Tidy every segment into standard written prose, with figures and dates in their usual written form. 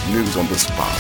News on the spot.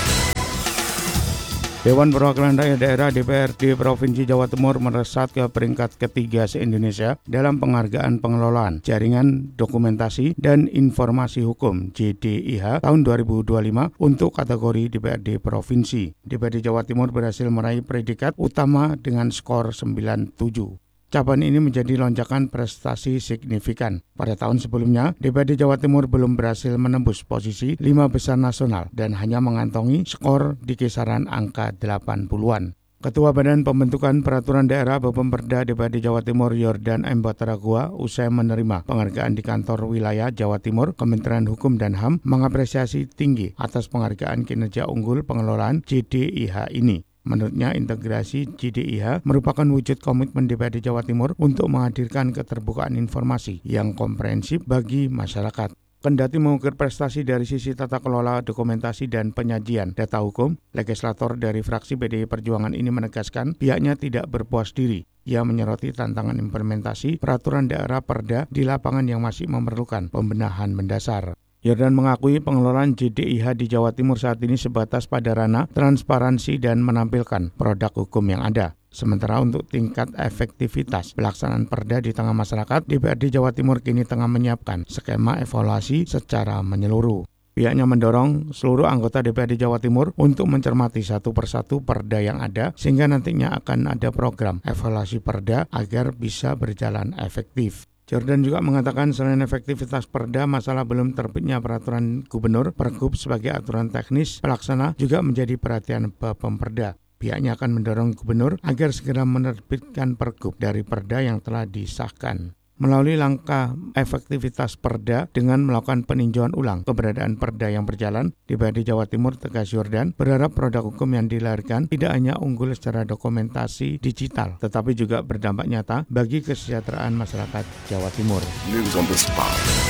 Dewan Perwakilan Rakyat Daerah DPRD Provinsi Jawa Timur melesat ke peringkat ketiga se-Indonesia dalam penghargaan pengelolaan jaringan dokumentasi dan informasi hukum JDIH tahun 2025 untuk kategori DPRD Provinsi. DPRD Jawa Timur berhasil meraih predikat utama dengan skor 97. Capaian ini menjadi lonjakan prestasi signifikan. Pada tahun sebelumnya, DPRD Jawa Timur belum berhasil menembus posisi 5 besar nasional dan hanya mengantongi skor di kisaran angka 80-an. Ketua Badan Pembentukan Peraturan Daerah Bapemperda DPRD Jawa Timur Yordan M. Bataragua usai menerima penghargaan di kantor wilayah Jawa Timur Kementerian Hukum dan HAM mengapresiasi tinggi atas penghargaan kinerja unggul pengelolaan JDIH ini. Menurutnya, integrasi JDIH merupakan wujud komitmen DPRD Jawa Timur untuk menghadirkan keterbukaan informasi yang komprehensif bagi masyarakat. Kendati mengukir prestasi dari sisi tata kelola, dokumentasi, dan penyajian data hukum, legislator dari fraksi PDI Perjuangan ini menegaskan pihaknya tidak berpuas diri. Ia menyoroti tantangan implementasi peraturan daerah Perda di lapangan yang masih memerlukan pembenahan mendasar. Yordan mengakui pengelolaan JDIH di Jawa Timur saat ini sebatas pada ranah transparansi dan menampilkan produk hukum yang ada. Sementara untuk tingkat efektivitas pelaksanaan Perda di tengah masyarakat, DPRD Jawa Timur kini tengah menyiapkan skema evaluasi secara menyeluruh. Pihaknya mendorong seluruh anggota DPRD Jawa Timur untuk mencermati satu persatu Perda yang ada sehingga nantinya akan ada program evaluasi Perda agar bisa berjalan efektif. Yordan juga mengatakan selain efektivitas Perda, masalah belum terbitnya peraturan gubernur Pergub sebagai aturan teknis pelaksana juga menjadi perhatian Bapemperda. Pihaknya akan mendorong gubernur agar segera menerbitkan Pergub dari Perda yang telah disahkan. Melalui langkah efektivitas Perda dengan melakukan peninjauan ulang keberadaan Perda yang berjalan, DPRD Jawa Timur, tegas Yordan, berharap produk hukum yang dilahirkan tidak hanya unggul secara dokumentasi digital, tetapi juga berdampak nyata bagi kesejahteraan masyarakat Jawa Timur. News on the spot.